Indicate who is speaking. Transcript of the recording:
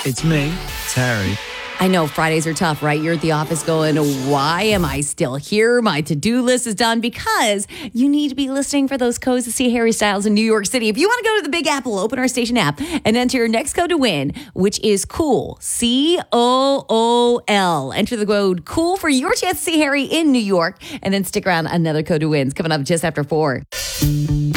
Speaker 1: It's me, Terry.
Speaker 2: I know Fridays are tough, right? You're at the office going, why am I still here? My to-do list is done, because you need to be listening for those codes to see Harry Styles in New York City. If you want to go to the Big Apple, open our station app and enter your next code to win, which is COOL, COOL. Enter the code COOL for your chance to see Harry in New York, and then stick around. Another code to win is coming up just after 4.